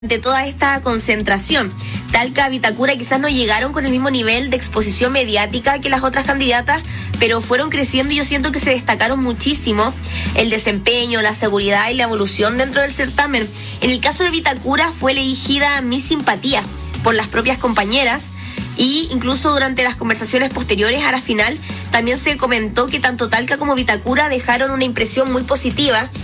de toda esta concentración. Talca, Vitacura quizás no llegaron con el mismo nivel de exposición mediática que las otras candidatas, pero fueron creciendo y yo siento que se destacaron muchísimo el desempeño, la seguridad y la evolución dentro del certamen. En el caso de Vitacura fue elegida Miss Simpatía por las propias compañeras y incluso durante las conversaciones posteriores a la final también se comentó que tanto Talca como Vitacura dejaron una impresión muy positiva